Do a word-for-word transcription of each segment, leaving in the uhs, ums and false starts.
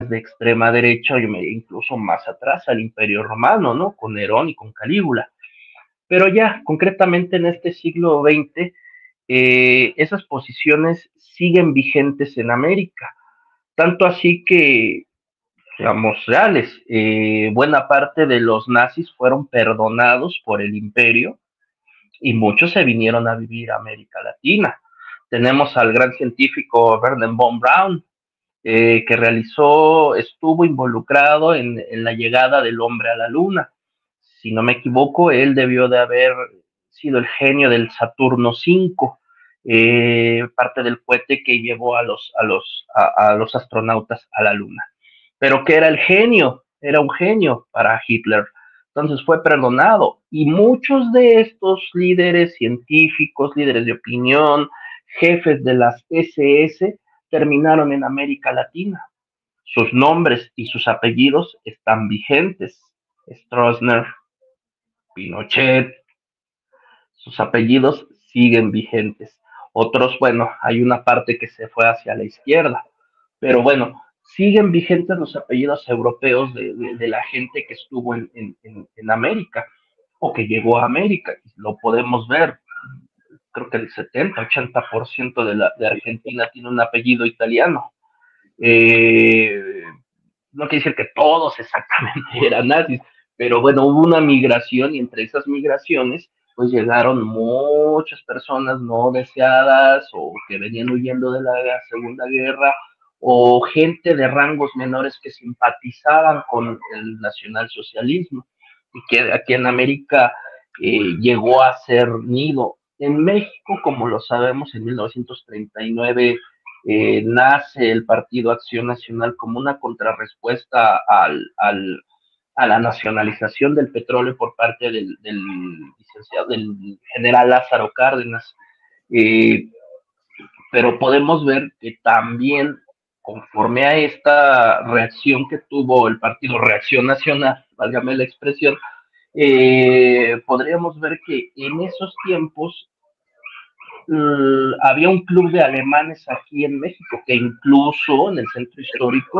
de extrema derecha, incluso más atrás al Imperio Romano, ¿no? Con Nerón y con Calígula. Pero ya, concretamente en este siglo veinte, eh, esas posiciones siguen vigentes en América. Tanto así que, seamos reales, eh, buena parte de los nazis fueron perdonados por el imperio y muchos se vinieron a vivir a América Latina. Tenemos al gran científico Wernher von Braun, eh, que realizó, estuvo involucrado en, en la llegada del hombre a la luna. Si no me equivoco, él debió de haber sido el genio del Saturno cinco, eh, parte del cohete que llevó a los, a, los, a, a los astronautas a la luna. Pero que era el genio, era un genio para Hitler. Entonces fue perdonado. Y muchos de estos líderes científicos, líderes de opinión, jefes de las S S, terminaron en América Latina. Sus nombres y sus apellidos están vigentes. Stroessner, Pinochet, sus apellidos siguen vigentes. Otros, bueno, hay una parte que se fue hacia la izquierda, pero bueno, siguen vigentes los apellidos europeos de, de, de la gente que estuvo en, en, en, América o que llegó a América. Lo podemos ver. Creo que el setenta, ochenta por ciento de, la, de Argentina tiene un apellido italiano. Eh, no quiere decir que todos exactamente eran nazis, pero bueno, hubo una migración y entre esas migraciones pues llegaron muchas personas no deseadas o que venían huyendo de la Segunda Guerra o gente de rangos menores que simpatizaban con el nacionalsocialismo y que aquí en América eh, llegó a ser nido. En México, como lo sabemos, en mil novecientos treinta y nueve eh, nace el Partido Acción Nacional como una contrarrespuesta al, al, a la nacionalización del petróleo por parte del, del licenciado, del general Lázaro Cárdenas. Eh, pero podemos ver que también, conforme a esta reacción que tuvo el Partido Reacción Nacional, válgame la expresión, eh, podríamos ver que en esos tiempos uh, había un club de alemanes aquí en México que incluso en el centro histórico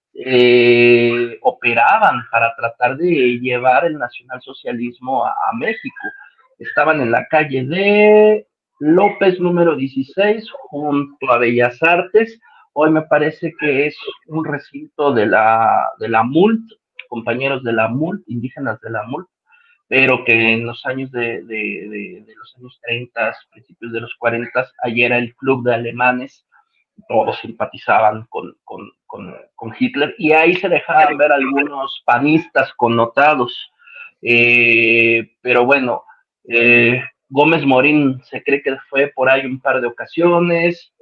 eh, operaban para tratar de llevar el nacionalsocialismo a, a México. Estaban en la calle de López número dieciséis junto a Bellas Artes. Hoy me parece que es un recinto de la, de la M U L T, compañeros de la M U L T, indígenas de la M U L T, pero que en los años de, de, de, de los años treinta, principios de los cuarenta, allí era el club de alemanes, todos simpatizaban con, con, con, con Hitler, y ahí se dejaban ver algunos panistas connotados, eh, pero bueno, eh, Gómez Morín se cree que fue por ahí un par de ocasiones,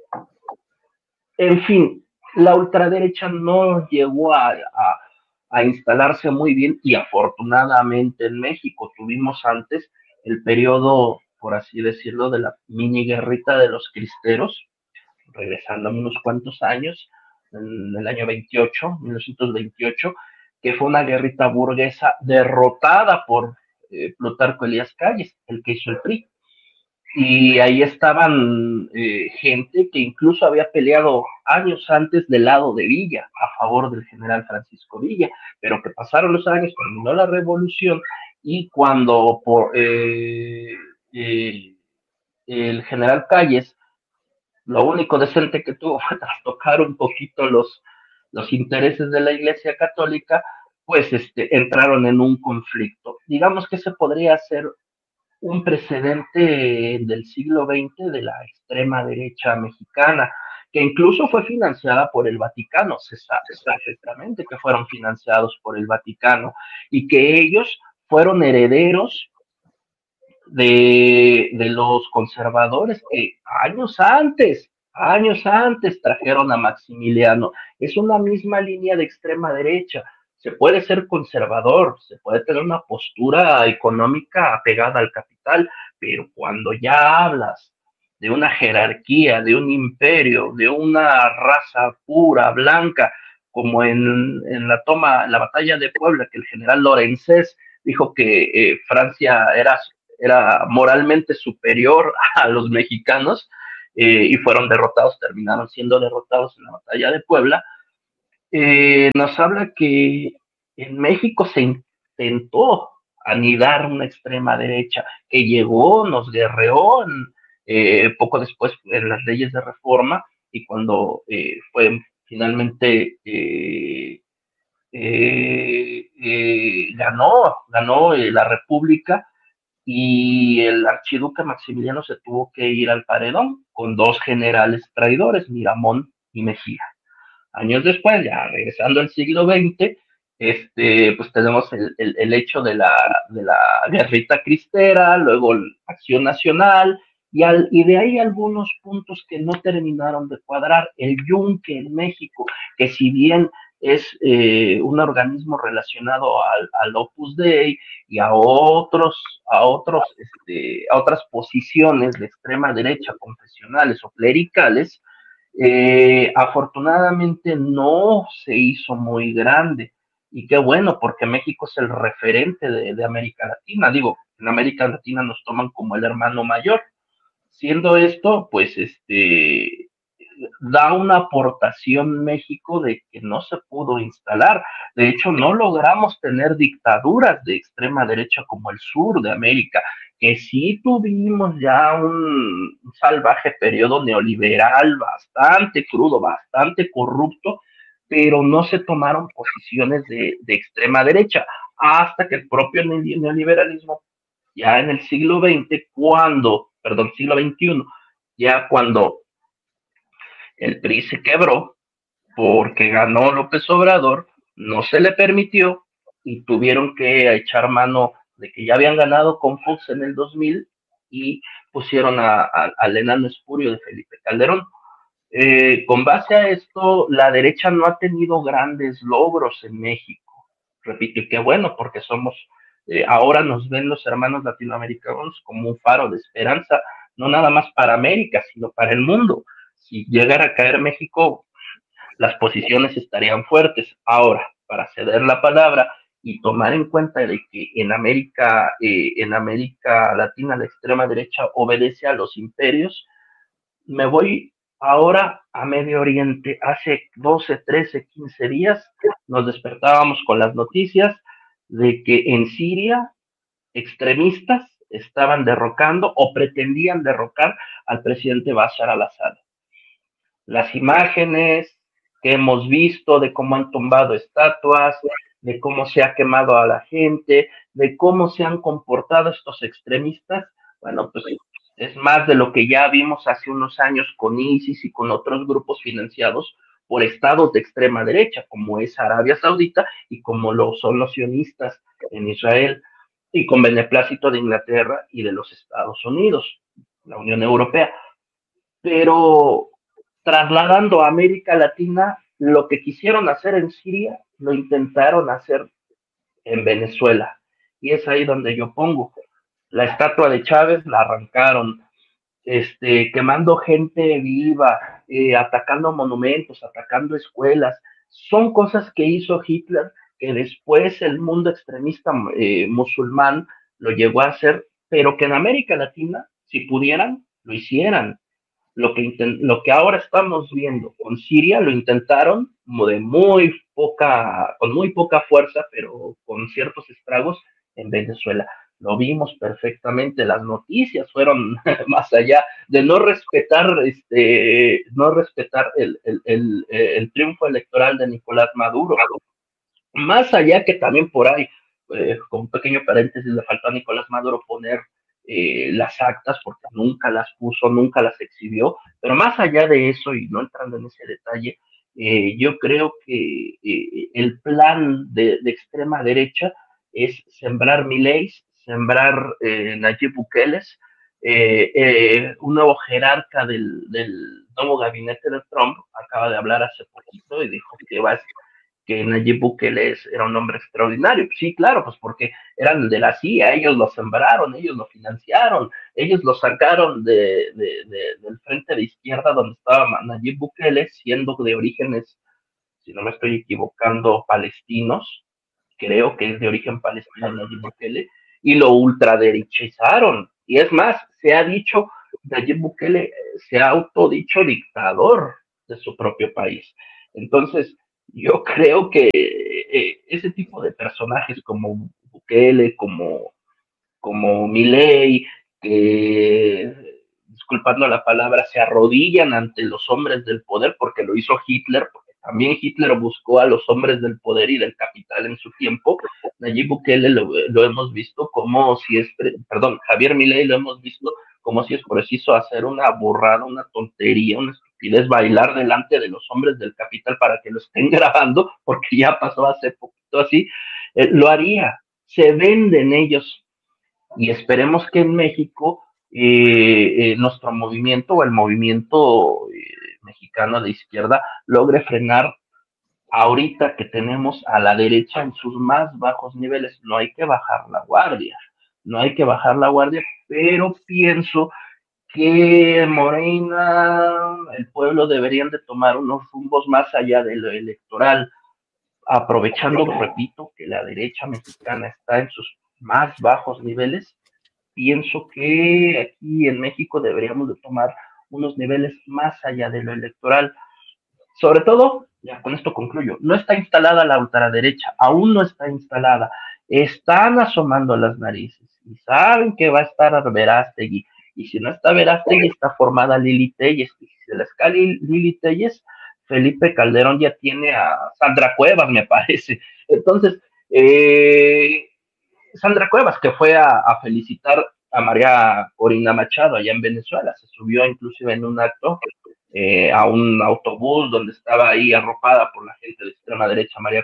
en fin, la ultraderecha no llegó a, a a instalarse muy bien y afortunadamente en México tuvimos antes el periodo, por así decirlo, de la mini guerrita de los cristeros, regresando a unos cuantos años, en el año veintiocho, mil novecientos veintiocho, que fue una guerrita burguesa derrotada por eh, Plutarco Elías Calles, el que hizo el P R I. Y ahí estaban eh, gente que incluso había peleado años antes del lado de Villa, a favor del general Francisco Villa, pero que pasaron los años, terminó la revolución, y cuando por, eh, eh, el general Calles, lo único decente que tuvo fue trastocar un poquito los, los intereses de la Iglesia Católica, pues este, entraron en un conflicto. Digamos que se podría hacer un precedente del siglo veinte de la extrema derecha mexicana, que incluso fue financiada por el Vaticano. Se sabe perfectamente que fueron financiados por el Vaticano y que ellos fueron herederos de, de los conservadores que años antes, años antes trajeron a Maximiliano. Es una misma línea de extrema derecha. Se puede ser conservador, se puede tener una postura económica apegada al capital, pero cuando ya hablas de una jerarquía, de un imperio, de una raza pura, blanca, como en, en la toma, en la batalla de Puebla, que el general Lorenzés dijo que eh, Francia era, era moralmente superior a los mexicanos, eh, y fueron derrotados, terminaron siendo derrotados en la batalla de Puebla. eh, nos habla que en México se intentó anidar una extrema derecha que llegó, nos guerreó en, eh, poco después en las leyes de reforma y cuando eh, fue finalmente eh, eh, eh, ganó, ganó eh, la República y el archiduque Maximiliano se tuvo que ir al paredón con dos generales traidores, Miramón y Mejía. Años después, ya regresando al siglo veinte, este, pues tenemos el, el, el hecho de la, de la guerrita cristera, luego la Acción Nacional, y, al, y de ahí algunos puntos que no terminaron de cuadrar. El Yunque en México, que si bien es eh, un organismo relacionado al, al Opus Dei y a otros, a otros, este, a otras posiciones de extrema derecha, confesionales o clericales, eh, afortunadamente no se hizo muy grande. Y qué bueno, porque México es el referente de, de América Latina. Digo, en América Latina nos toman como el hermano mayor. Siendo esto, pues este da una aportación México de que no se pudo instalar. De hecho, no logramos tener dictaduras de extrema derecha como el sur de América, que sí tuvimos ya un salvaje periodo neoliberal bastante crudo, bastante corrupto, pero no se tomaron posiciones de, de extrema derecha hasta que el propio neoliberalismo ya en el siglo veinte, cuando, perdón, siglo veintiuno, ya cuando el P R I se quebró porque ganó López Obrador, no se le permitió y tuvieron que echar mano de que ya habían ganado con Fox en el dos mil y pusieron a, a, al enano espurio de Felipe Calderón. Eh, con base a esto, la derecha no ha tenido grandes logros en México. Repito, y qué bueno, porque somos, eh, ahora nos ven los hermanos latinoamericanos como un faro de esperanza, no nada más para América, sino para el mundo. Si llegara a caer México, las posiciones estarían fuertes. Ahora, para ceder la palabra y tomar en cuenta de que en América, eh, en América Latina la extrema derecha obedece a los imperios, me voy ahora a Medio Oriente. Hace doce, trece, quince días nos despertábamos con las noticias de que en Siria extremistas estaban derrocando o pretendían derrocar al presidente Bashar al-Assad. Las imágenes que hemos visto de cómo han tumbado estatuas, de cómo se ha quemado a la gente, de cómo se han comportado estos extremistas, bueno, pues es más de lo que ya vimos hace unos años con ISIS y con otros grupos financiados por estados de extrema derecha, como es Arabia Saudita y como lo son los sionistas en Israel, y con beneplácito de Inglaterra y de los Estados Unidos, la Unión Europea. Pero trasladando a América Latina, lo que quisieron hacer en Siria, lo intentaron hacer en Venezuela. Y es ahí donde yo pongo. La estatua de Chávez la arrancaron, este, quemando gente viva, eh, atacando monumentos, atacando escuelas. Son cosas que hizo Hitler que después el mundo extremista eh, musulmán lo llegó a hacer, pero que en América Latina, si pudieran, lo hicieran. Lo que, lo que ahora estamos viendo con Siria lo intentaron de muy poca, con muy poca fuerza, pero con ciertos estragos en Venezuela. Lo vimos perfectamente, las noticias fueron más allá de no respetar, este, no respetar el, el, el, el triunfo electoral de Nicolás Maduro. Más allá que también por ahí, eh, con un pequeño paréntesis, le faltó a Nicolás Maduro poner eh, las actas porque nunca las puso, nunca las exhibió, pero más allá de eso y no entrando en ese detalle, eh, yo creo que eh, el plan de, de, extrema derecha es sembrar Mileis, sembrar eh, Nayib Bukeles, eh, eh, un nuevo jerarca del, del nuevo gabinete de Trump acaba de hablar hace poquito y dijo que va a que Nayib Bukele era un hombre extraordinario. Sí, claro, pues porque eran de la C I A, ellos lo sembraron, ellos lo financiaron, ellos lo sacaron de, de, de, del frente de izquierda donde estaba Nayib Bukele, siendo de orígenes, si no me estoy equivocando, palestinos, creo que es de origen palestino Nayib Bukele, y lo ultraderechizaron. Y es más, se ha dicho, Nayib Bukele se ha autodicho dictador de su propio país. Entonces, Yo creo que eh, ese tipo de personajes como Bukele, como, como Milei, que, disculpando la palabra, se arrodillan ante los hombres del poder, porque lo hizo Hitler, porque también Hitler buscó a los hombres del poder y del capital en su tiempo. Nayib Bukele lo, lo hemos visto como si es, perdón, Javier Milei lo hemos visto como si es preciso hacer una burrada, una tontería, una estupidez, bailar delante de los hombres del capital para que lo estén grabando, porque ya pasó hace poquito así, eh, lo haría. Se venden ellos y esperemos que en México eh, eh, nuestro movimiento o el movimiento eh, mexicano de izquierda logre frenar ahorita que tenemos a la derecha en sus más bajos niveles. No hay que bajar la guardia, no hay que bajar la guardia, pero pienso que Morena, el pueblo deberían de tomar unos rumbos más allá de lo electoral, aprovechando, repito, que la derecha mexicana está en sus más bajos niveles. Pienso que aquí en México deberíamos de tomar unos niveles más allá de lo electoral. Sobre todo, ya con esto concluyo, no está instalada la ultraderecha, aún no está instalada. Están asomando las narices y saben que va a estar Verástegui. Y si no está Verástegui, está formada Lili Telles. Y si se les cae Lili Telles, Felipe Calderón ya tiene a Sandra Cuevas, me parece. Entonces, eh, Sandra Cuevas, que fue a, a felicitar a María Corina Machado allá en Venezuela, se subió inclusive en un acto eh, a un autobús donde estaba ahí arropada por la gente de extrema derecha, María.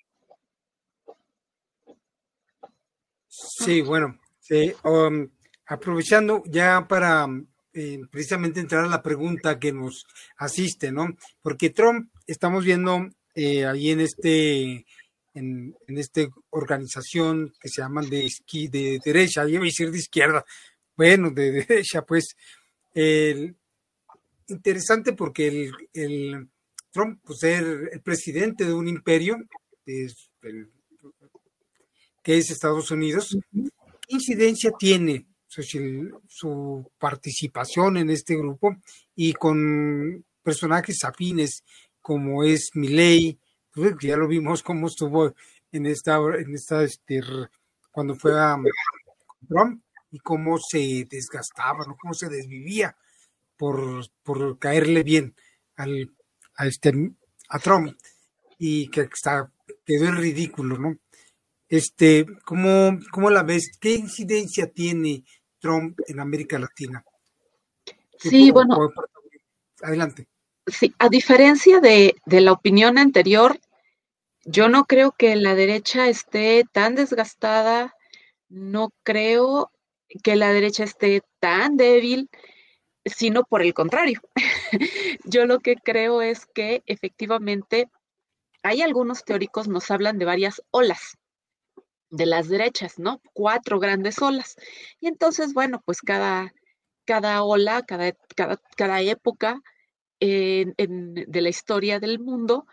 Sí, bueno, sí, um, aprovechando ya para eh, precisamente entrar a la pregunta que nos asiste, ¿no? Porque Trump, estamos viendo eh, ahí en este, en, en esta organización que se llaman de, esqui, de derecha, iba a decir de izquierda, bueno, de derecha, pues, el, interesante porque el, el Trump, pues, ser el presidente de un imperio, es el, que es Estados Unidos. ¿Qué incidencia tiene su, su, participación en este grupo y con personajes afines como es Milei? Pues ya lo vimos cómo estuvo en esta, en esta este, cuando fue a Trump y cómo se desgastaba, ¿no? Cómo se desvivía por, por caerle bien al, a, este, a Trump y que está, quedó en ridículo, ¿no? Este, ¿cómo, ¿Cómo la ves? ¿Qué incidencia tiene Trump en América Latina? ¿Qué, Sí, o, bueno, o, adelante. sí, a diferencia de, de la opinión anterior, yo no creo que la derecha esté tan desgastada, no creo que la derecha esté tan débil, sino por el contrario. Yo lo que creo es que efectivamente hay algunos teóricos nos hablan de varias olas de las derechas, ¿no? Cuatro grandes olas. Y entonces, bueno, pues cada, cada ola, cada, cada, cada época en, en, de la historia del mundo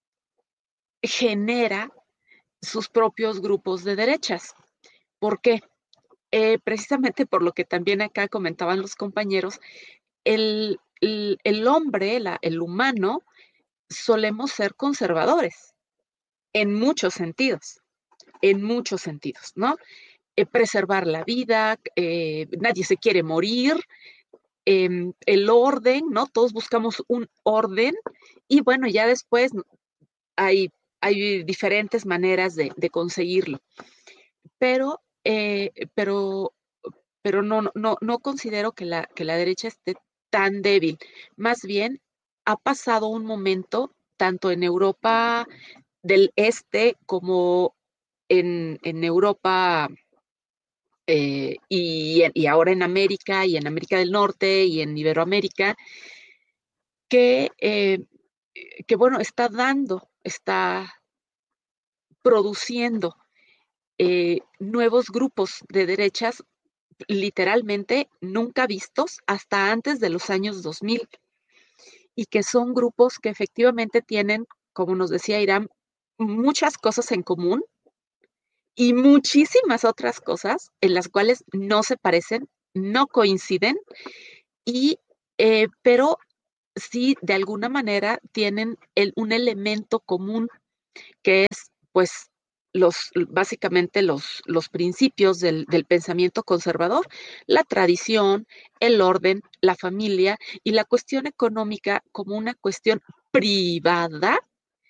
genera sus propios grupos de derechas. ¿Por qué? Eh, precisamente por lo que también acá comentaban los compañeros, el, el, el hombre, la, el humano, solemos ser conservadores en muchos sentidos, en muchos sentidos, ¿no? Eh, preservar la vida, eh, nadie se quiere morir, eh, el orden, ¿no? Todos buscamos un orden y bueno, ya después hay, hay diferentes maneras de, de conseguirlo, pero, eh, pero, pero no, no, no considero que la, que la derecha esté tan débil. Más bien, ha pasado un momento, tanto en Europa del Este como en, en Europa eh, y, y ahora en América y en América del Norte y en Iberoamérica, que, eh, que bueno, está dando, está produciendo eh, nuevos grupos de derechas literalmente nunca vistos hasta antes de los años dos mil y que son grupos que efectivamente tienen, como nos decía Irán, muchas cosas en común y muchísimas otras cosas en las cuales no se parecen, no coinciden, y, eh, pero sí de alguna manera tienen el, un elemento común que es pues los, básicamente los, los principios del, del pensamiento conservador, la tradición, el orden, la familia y la cuestión económica como una cuestión privada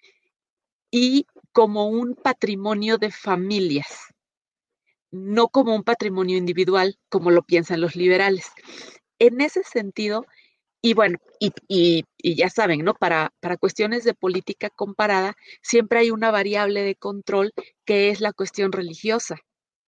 y como un patrimonio de familias, no como un patrimonio individual, como lo piensan los liberales. En ese sentido, y bueno, y, y, y ya saben, ¿no? Para, para cuestiones de política comparada, siempre hay una variable de control que es la cuestión religiosa.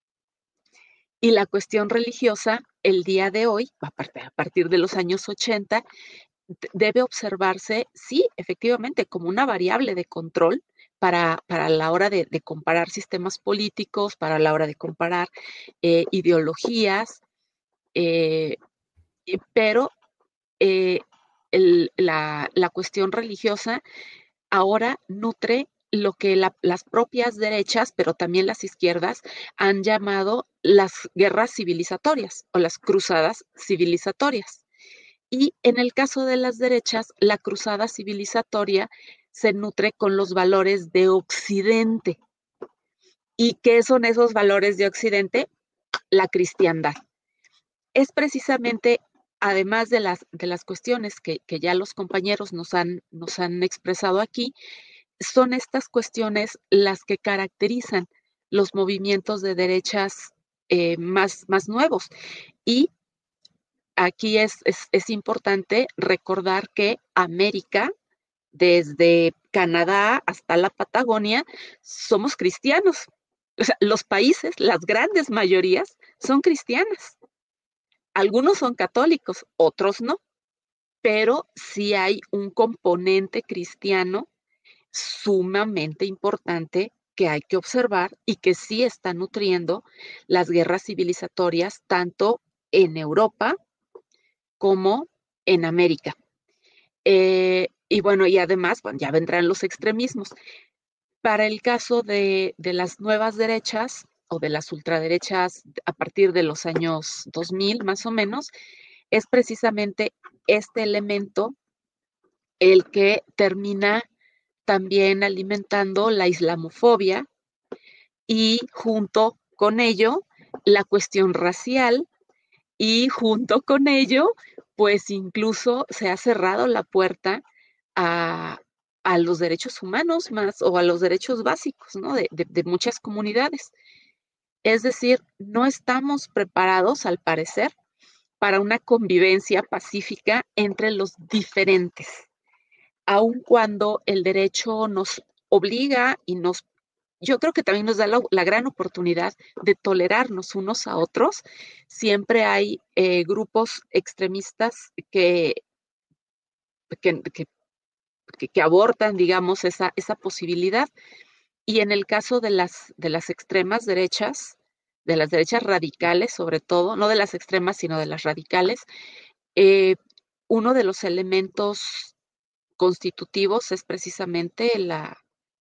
Y la cuestión religiosa, el día de hoy, a partir, a partir de los años ochenta, debe observarse, sí, efectivamente, como una variable de control para, para la hora de, de, comparar sistemas políticos, para la hora de comparar eh, ideologías, eh, pero eh, el, la, la, cuestión religiosa ahora nutre lo que la, las propias derechas, pero también las izquierdas, han llamado las guerras civilizatorias o las cruzadas civilizatorias. Y en el caso de las derechas, la cruzada civilizatoria se nutre con los valores de Occidente. ¿Y qué son esos valores de Occidente? La cristiandad. Es precisamente, además de las, de las cuestiones que, que ya los compañeros nos han, nos han expresado aquí, son estas cuestiones las que caracterizan los movimientos de derechas eh, más, más nuevos. Y aquí es, es, es importante recordar que América, desde Canadá hasta la Patagonia, somos cristianos. O sea, los países, las grandes mayorías, son cristianas. Algunos son católicos, otros no, pero sí hay un componente cristiano sumamente importante que hay que observar y que sí está nutriendo las guerras civilizatorias tanto en Europa como en América. Eh, y bueno, y además, bueno, ya vendrán los extremismos. Para el caso de, de las nuevas derechas o de las ultraderechas a partir de los años dos mil más o menos, es precisamente este elemento el que termina también alimentando la islamofobia y junto con ello la cuestión racial y junto con ello pues incluso se ha cerrado la puerta a, a los derechos humanos más o a los derechos básicos, ¿no? de, de, de muchas comunidades. Es decir, no estamos preparados al parecer para una convivencia pacífica entre los diferentes, aun cuando el derecho nos obliga y nos, yo creo que también nos da la, la gran oportunidad de tolerarnos unos a otros. Siempre hay eh, grupos extremistas que, que, que, que, que abortan, digamos, esa, esa posibilidad. Y en el caso de las, de las extremas derechas, de las derechas radicales sobre todo, no de las extremas, sino de las radicales, eh, uno de los elementos constitutivos es precisamente la,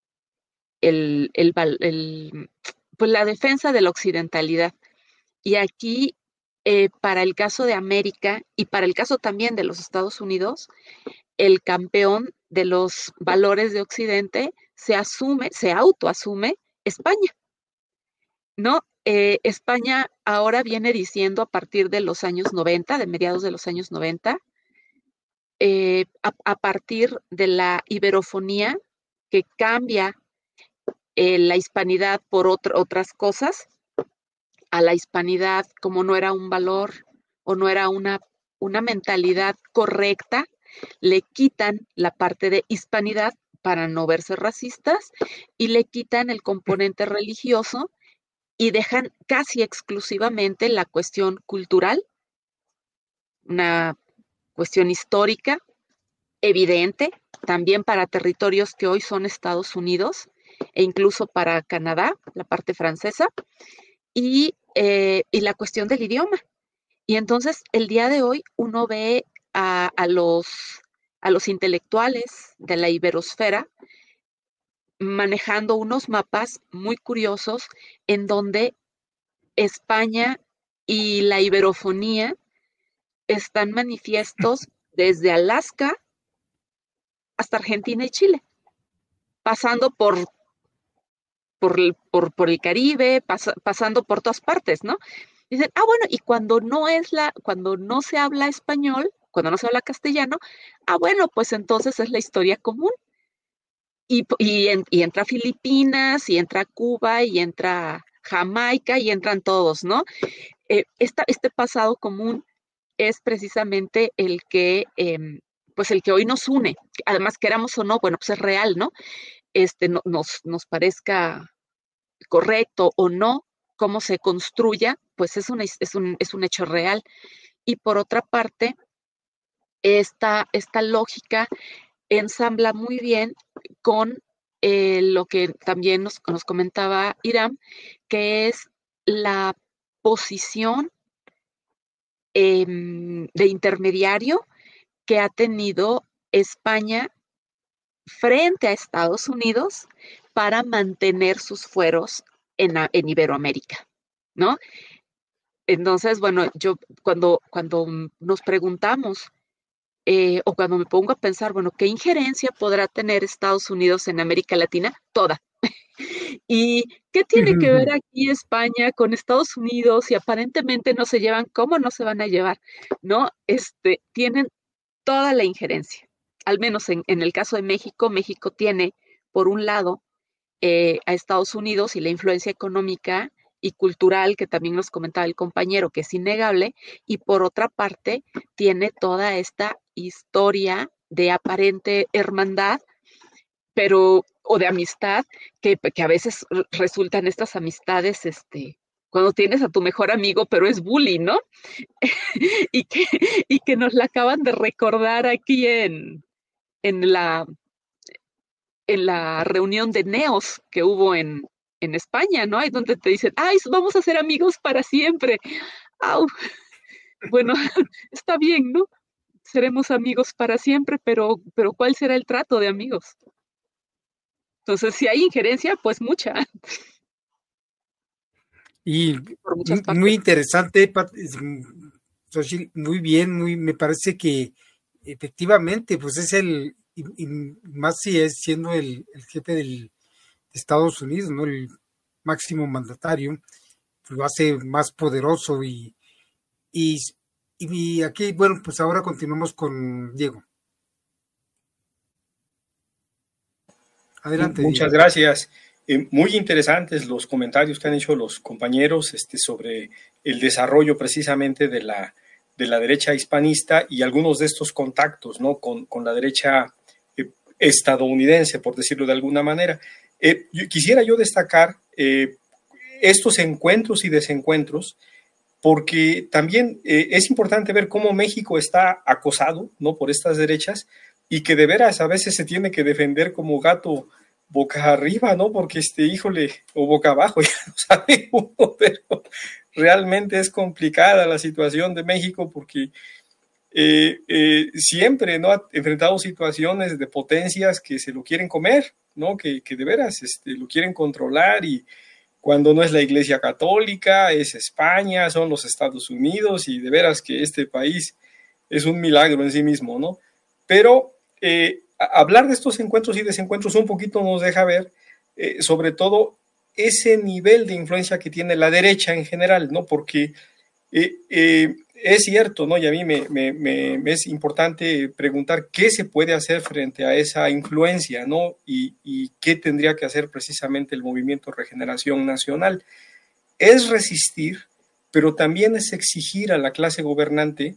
el, el, el, pues la defensa de la occidentalidad. Y aquí, eh, para el caso de América y para el caso también de los Estados Unidos, el campeón de los valores de Occidente se asume, se autoasume España, ¿no? Eh, España ahora viene diciendo a partir de los años noventa, de mediados de los años noventa, eh, a, a, partir de la iberofonía que cambia eh, la hispanidad por otro, otras cosas, a la hispanidad como no era un valor o no era una, una mentalidad correcta, le quitan la parte de hispanidad para no verse racistas y le quitan el componente religioso y dejan casi exclusivamente la cuestión cultural, una cuestión histórica, evidente, también para territorios que hoy son Estados Unidos e incluso para Canadá, la parte francesa, y, eh, y la cuestión del idioma. Y entonces el día de hoy uno ve a, a, los, a los intelectuales de la iberosfera manejando unos mapas muy curiosos en donde España y la iberofonía están manifiestos desde Alaska hasta Argentina y Chile, pasando por, por, el, por, por el Caribe, pas, pasando por todas partes, ¿no? Dicen, ah, bueno, y cuando no es la, cuando no se habla español, cuando no se habla castellano, ah, bueno, pues entonces es la historia común. Y, y, y entra Filipinas, y entra Cuba, y entra Jamaica, y entran todos, ¿no? Eh, esta, este pasado común es precisamente el que, eh, pues el que hoy nos une. Además, queramos o no, bueno, pues es real, ¿no? Este, no, nos, nos parezca correcto o no, cómo se construya, pues es, una, es, un, es un hecho real. Y por otra parte, esta, esta lógica ensambla muy bien con eh, lo que también nos, nos comentaba Iram, que es la posición eh, de intermediario que ha tenido España frente a Estados Unidos para mantener sus fueros en, en Iberoamérica, ¿no? Entonces, bueno, yo cuando, cuando nos preguntamos eh, o cuando me pongo a pensar, bueno, ¿qué injerencia podrá tener Estados Unidos en América Latina? Toda. ¿Y qué tiene que ver aquí España con Estados Unidos si aparentemente no se llevan? ¿Cómo no se van a llevar? ¿No? Este, tienen toda la injerencia. Al menos en, en el caso de México, México tiene, por un lado, eh, a Estados Unidos y la influencia económica y cultural que también nos comentaba el compañero, que es innegable, y por otra parte, tiene toda esta historia de aparente hermandad, pero, o de amistad, que, que a veces resultan estas amistades, este, cuando tienes a tu mejor amigo, pero es bully, ¿no? y, que, y que nos la acaban de recordar aquí en, en, la, en la reunión de neos que hubo en, en España, ¿no? Ahí donde te dicen, ay, vamos a ser amigos para siempre. ¡Au! Bueno, está bien, ¿no? Seremos amigos para siempre, pero, pero ¿cuál será el trato de amigos? Entonces, si hay injerencia, pues mucha. Y muy interesante, muy bien, muy, me parece que efectivamente, pues es el, y, y más si es siendo el, el jefe del, de Estados Unidos, ¿no? El máximo mandatario, pues lo hace más poderoso y, y, y aquí, bueno, pues ahora continuamos con Diego. Adelante. Muchas Diego. Gracias. Eh, muy interesantes los comentarios que han hecho los compañeros este, sobre el desarrollo precisamente de la, de la derecha hispanista y algunos de estos contactos, ¿no? con, con la derecha eh, estadounidense, por decirlo de alguna manera. Eh, yo, quisiera yo destacar eh, estos encuentros y desencuentros, porque también eh, es importante ver cómo México está acosado, ¿no? por estas derechas, y que de veras a veces se tiene que defender como gato boca arriba, ¿no? Porque, este, híjole, o boca abajo, ya no sabe uno, pero realmente es complicada la situación de México porque eh, eh, siempre, ¿no? ha enfrentado situaciones de potencias que se lo quieren comer, ¿no? Que, que de veras este, lo quieren controlar, y cuando no es la Iglesia Católica, es España, son los Estados Unidos, y de veras que este país es un milagro en sí mismo, ¿no? Pero eh, hablar de estos encuentros y desencuentros un poquito nos deja ver, eh, sobre todo, ese nivel de influencia que tiene la derecha en general, ¿no? Porque eh, eh, es cierto, ¿no? Y a mí me, me, me, me es importante preguntar qué se puede hacer frente a esa influencia, ¿no? Y, y qué tendría que hacer precisamente el Movimiento Regeneración Nacional. Es resistir, pero también es exigir a la clase gobernante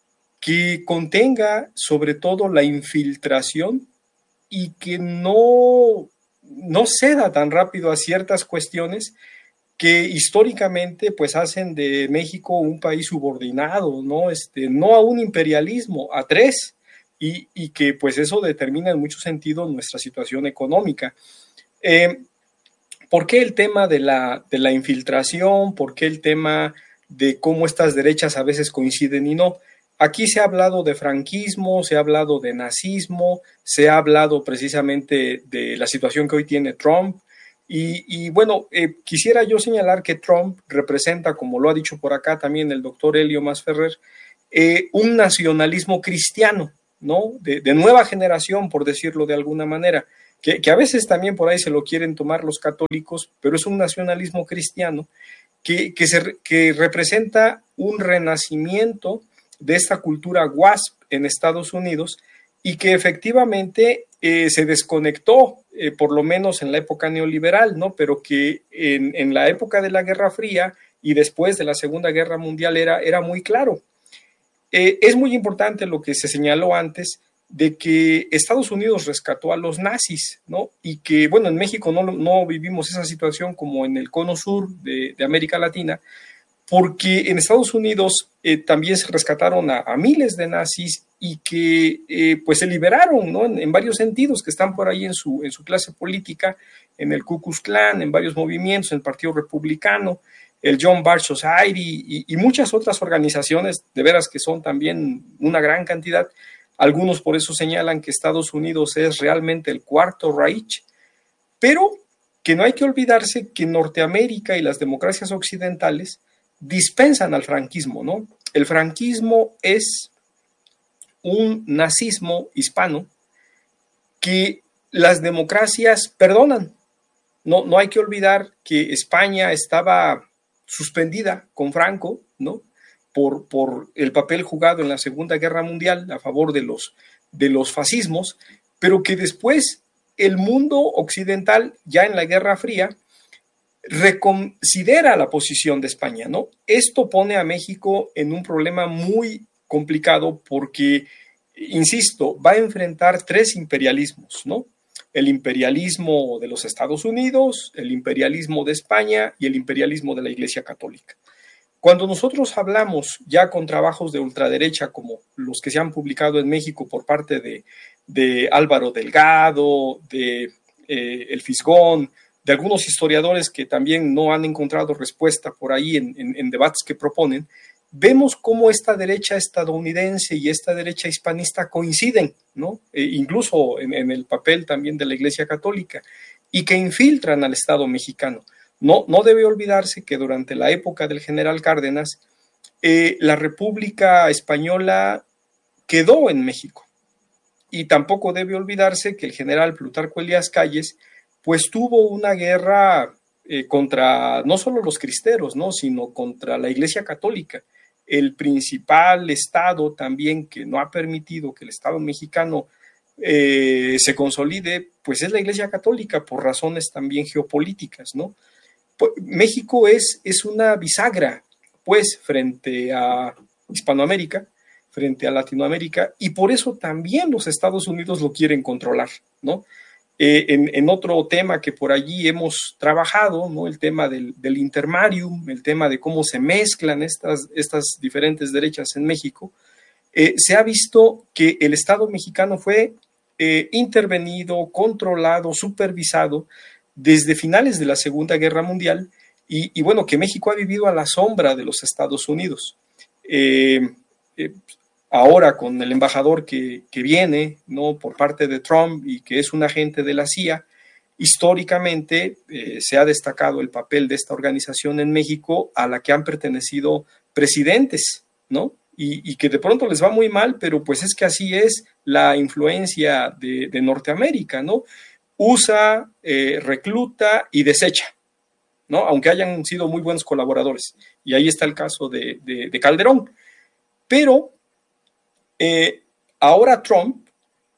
que contenga sobre todo la infiltración y que no, no ceda tan rápido a ciertas cuestiones que históricamente pues hacen de México un país subordinado, ¿no? Este, no a un imperialismo, a tres, y, y que pues eso determina en mucho sentido nuestra situación económica. Eh, ¿Por qué el tema de la, de la infiltración? ¿Por qué el tema de cómo estas derechas a veces coinciden y no? Aquí se ha hablado de franquismo, se ha hablado de nazismo, se ha hablado precisamente de la situación que hoy tiene Trump. Y, y bueno, eh, quisiera yo señalar que Trump representa, como lo ha dicho por acá también el doctor Elio Masferrer, eh, un nacionalismo cristiano, ¿no? De, de nueva generación, por decirlo de alguna manera, que, que a veces también por ahí se lo quieren tomar los católicos, pero es un nacionalismo cristiano que, que, se, que representa un renacimiento de esta cultura WASP en Estados Unidos y que efectivamente eh, se desconectó, eh, por lo menos en la época neoliberal, ¿no? Pero que en, en la época de la Guerra Fría y después de la Segunda Guerra Mundial era, era muy claro. Eh, es muy importante lo que se señaló antes de que Estados Unidos rescató a los nazis, ¿no? Y que, bueno, en México no, no vivimos esa situación como en el cono sur de, de América Latina, porque en Estados Unidos eh, también se rescataron a, a miles de nazis y que eh, pues se liberaron, ¿no? En, en varios sentidos, que están por ahí en su, en su clase política, en el Ku Klux Klan, en varios movimientos, en el Partido Republicano, el John Birch Society y, y muchas otras organizaciones, de veras que son también una gran cantidad. Algunos por eso señalan que Estados Unidos es realmente el cuarto Reich, pero que no hay que olvidarse que Norteamérica y las democracias occidentales dispensan al franquismo, ¿no? El franquismo es un nazismo hispano que las democracias perdonan. No, no hay que olvidar que España estaba suspendida con Franco, ¿no? Por, por el papel jugado en la Segunda Guerra Mundial a favor de los, de los fascismos, pero que después el mundo occidental, ya en la Guerra Fría, reconsidera la posición de España, ¿no? Esto pone a México en un problema muy complicado porque, insisto, va a enfrentar tres imperialismos, ¿no? El imperialismo de los Estados Unidos, el imperialismo de España y el imperialismo de la Iglesia Católica. Cuando nosotros hablamos ya con trabajos de ultraderecha como los que se han publicado en México por parte de, de Álvaro Delgado, de eh, El Fisgón, de algunos historiadores que también no han encontrado respuesta por ahí en, en, en debates que proponen, vemos cómo esta derecha estadounidense y esta derecha hispanista coinciden, ¿no? E incluso en, en el papel también de la Iglesia Católica, y que infiltran al Estado mexicano. No, no debe olvidarse que durante la época del general Cárdenas, eh, la República Española quedó en México. Y tampoco debe olvidarse que el general Plutarco Elías Calles pues tuvo una guerra eh, contra no solo los cristeros, ¿no? Sino contra la Iglesia Católica. El principal estado también que no ha permitido que el Estado mexicano eh, se consolide, pues es la Iglesia Católica por razones también geopolíticas, ¿no? Pues, México es, es una bisagra, pues, frente a Hispanoamérica, frente a Latinoamérica, y por eso también los Estados Unidos lo quieren controlar, ¿no? Eh, en, en otro tema que por allí hemos trabajado, ¿no? El tema del, del intermarium, el tema de cómo se mezclan estas, estas diferentes derechas en México, eh, se ha visto que el Estado mexicano fue eh, intervenido, controlado, supervisado desde finales de la Segunda Guerra Mundial y, y bueno, que México ha vivido a la sombra de los Estados Unidos. Eh, eh, Ahora con el embajador que, que viene, ¿no? Por parte de Trump y que es un agente de la C I A, históricamente eh, se ha destacado el papel de esta organización en México a la que han pertenecido presidentes, ¿no? Y, y que de pronto les va muy mal, pero pues es que así es la influencia de, de Norteamérica, ¿no? Usa, eh, recluta y desecha, ¿no? Aunque hayan sido muy buenos colaboradores. Y ahí está el caso de, de, de Calderón. Pero Eh, ahora Trump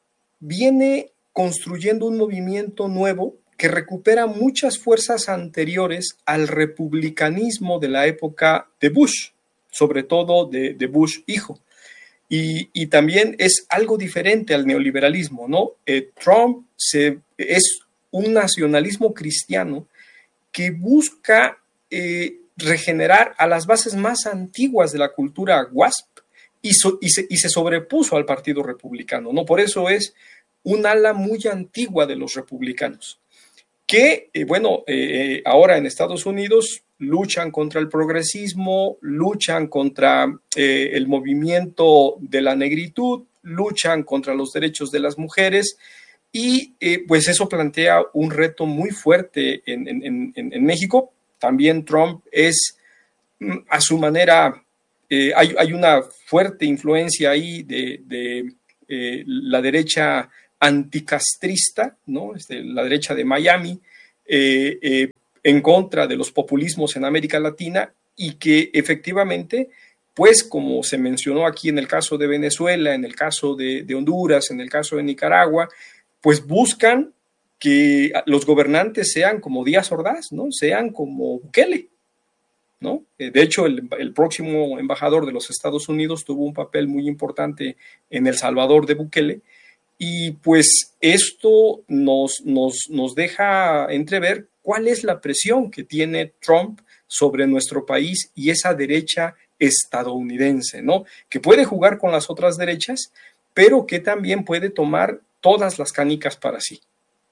viene construyendo un movimiento nuevo que recupera muchas fuerzas anteriores al republicanismo de la época de Bush, sobre todo de, de Bush hijo. Y, y también es algo diferente al neoliberalismo, ¿no? Eh, Trump se, es un nacionalismo cristiano que busca eh, regenerar a las bases más antiguas de la cultura WASP, Y, so, y, se, y se sobrepuso al Partido Republicano, ¿no? Por eso es un ala muy antigua de los republicanos, que, eh, bueno, eh, ahora en Estados Unidos luchan contra el progresismo, luchan contra eh, el movimiento de la negritud, luchan contra los derechos de las mujeres, y eh, pues eso plantea un reto muy fuerte en, en, en, en México. También Trump es, a su manera, Eh, hay, hay una fuerte influencia ahí de, de eh, la derecha anticastrista, ¿no? Este, la derecha de Miami, eh, eh, en contra de los populismos en América Latina, y que efectivamente, pues como se mencionó aquí en el caso de Venezuela, en el caso de, de Honduras, en el caso de Nicaragua, pues buscan que los gobernantes sean como Díaz Ordaz, ¿no? Sean como Bukele, ¿no? De hecho, el, el próximo embajador de los Estados Unidos tuvo un papel muy importante en El Salvador de Bukele, y pues esto nos, nos, nos deja entrever cuál es la presión que tiene Trump sobre nuestro país y esa derecha estadounidense, ¿no? Que puede jugar con las otras derechas, pero que también puede tomar todas las canicas para sí.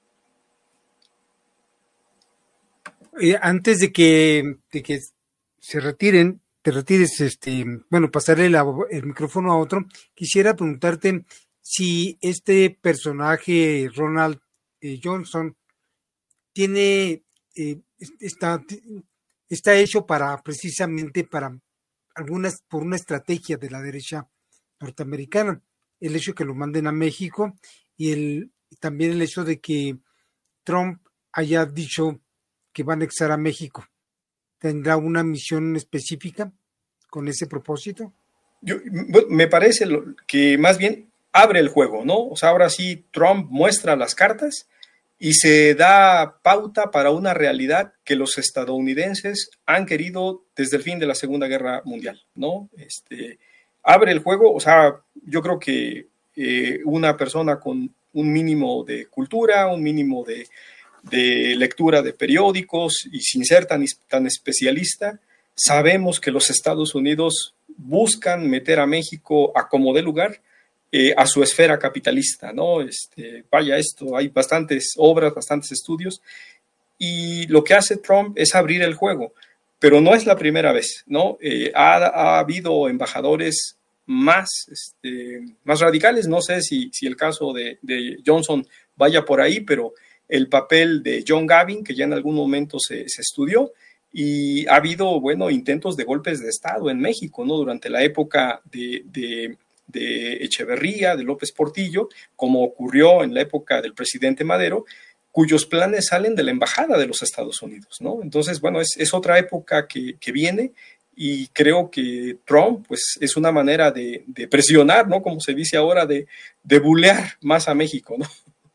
Eh, antes de que, de que se retiren, te retires, este, bueno, pasarle la, el micrófono a otro, quisiera preguntarte si este personaje, Ronald eh, Johnson, tiene, eh, está, está hecho para, precisamente para algunas, por una estrategia de la derecha norteamericana, el hecho de que lo manden a México y el, también el hecho de que Trump haya dicho que va a anexar a México. ¿Tendrá una misión específica con ese propósito? Yo, me parece que más bien abre el juego, ¿no? O sea, ahora sí Trump muestra las cartas y se da pauta para una realidad que los estadounidenses han querido desde el fin de la Segunda Guerra Mundial, ¿no? Este, abre el juego, o sea, yo creo que eh, una persona con un mínimo de cultura, un mínimo de, de lectura de periódicos y sin ser tan, tan especialista, sabemos que los Estados Unidos buscan meter a México a como dé lugar eh, a su esfera capitalista, ¿no? Este, vaya esto, hay bastantes obras, bastantes estudios, y lo que hace Trump es abrir el juego, pero no es la primera vez, ¿no? Eh, ha, ha habido embajadores más, este, más radicales, no sé si, si el caso de, de Johnson vaya por ahí, pero el papel de John Gavin, que ya en algún momento se, se estudió, y ha habido, bueno, intentos de golpes de Estado en México, ¿no? Durante la época de, de, de Echeverría, de López Portillo, como ocurrió en la época del presidente Madero, cuyos planes salen de la embajada de los Estados Unidos, ¿no? Entonces, bueno, es, es otra época que, que viene, y creo que Trump, pues, es una manera de, de presionar, ¿no? Como se dice ahora, de, de bulear más a México, ¿no?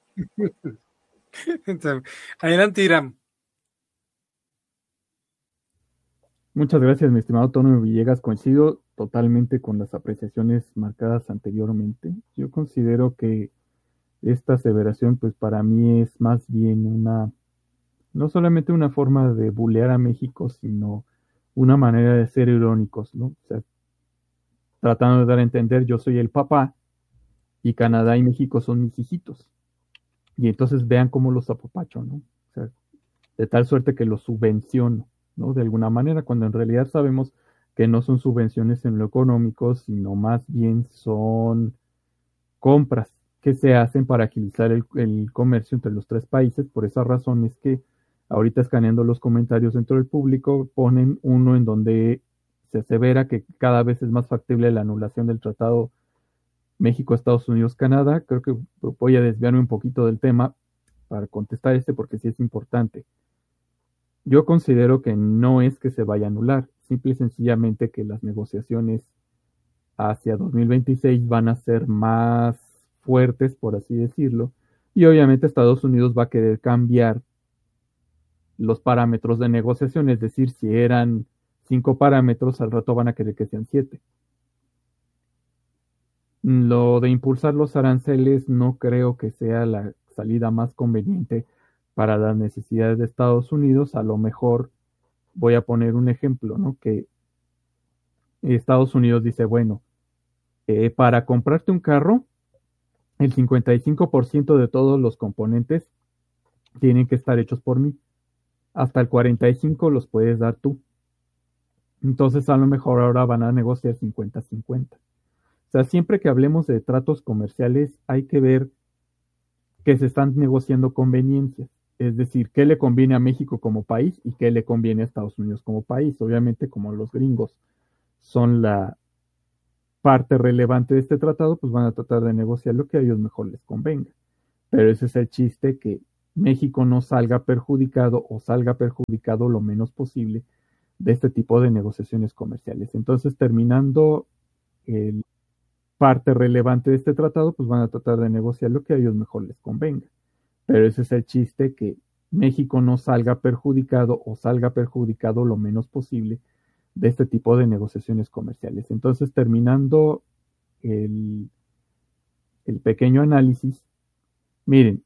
Adelante, Irán. Muchas gracias, mi estimado Tono Villegas. Coincido totalmente con las apreciaciones marcadas anteriormente. Yo considero que esta aseveración, pues para mí es más bien una, no solamente una forma de bulear a México, sino una manera de ser irónicos, ¿no? O sea, tratando de dar a entender, yo soy el papá y Canadá y México son mis hijitos. Y entonces vean cómo los apapacho, ¿no? O sea, de tal suerte que los subvenciono, ¿no? De alguna manera, cuando en realidad sabemos que no son subvenciones en lo económico, sino más bien son compras que se hacen para agilizar el, el comercio entre los tres países. Por esa razón es que ahorita, escaneando los comentarios dentro del público, ponen uno en donde se asevera que cada vez es más factible la anulación del Tratado México, Estados Unidos, Canadá. Creo que voy a desviarme un poquito del tema para contestar este, porque sí es importante. Yo considero que no es que se vaya a anular, simple y sencillamente que las negociaciones hacia dos mil veintiséis van a ser más fuertes, por así decirlo, y obviamente Estados Unidos va a querer cambiar los parámetros de negociación, es decir, si eran cinco parámetros, al rato van a querer que sean siete. Lo de impulsar los aranceles no creo que sea la salida más conveniente para las necesidades de Estados Unidos. A lo mejor, voy a poner un ejemplo, ¿no? Que Estados Unidos dice, bueno, eh, para comprarte un carro, el cincuenta y cinco por ciento de todos los componentes tienen que estar hechos por mí. Hasta el cuarenta y cinco por ciento los puedes dar tú. Entonces, a lo mejor ahora van a negociar cincuenta cincuenta. O sea, siempre que hablemos de tratos comerciales, hay que ver que se están negociando conveniencias. Es decir, qué le conviene a México como país y qué le conviene a Estados Unidos como país. Obviamente, como los gringos son la, parte relevante de este tratado, pues van a tratar de negociar lo que a ellos mejor les convenga. Pero ese es el chiste, que México no salga perjudicado o salga perjudicado lo menos posible de este tipo de negociaciones comerciales. Entonces, terminando el parte relevante de este tratado, pues van a tratar de negociar lo que a ellos mejor les convenga. Pero ese es el chiste, que México no salga perjudicado o salga perjudicado lo menos posible de este tipo de negociaciones comerciales. Entonces, terminando el, el pequeño análisis, miren,